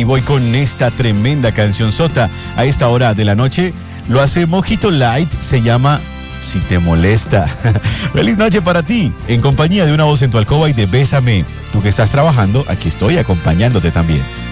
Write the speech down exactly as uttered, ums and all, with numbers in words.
y voy con esta tremenda canción sota. A esta hora de la noche lo hace Mojito Light, se llama Si Te Molesta. Feliz noche para ti, en compañía de una voz en tu alcoba y de Bésame. Tú que estás trabajando, aquí estoy acompañándote también.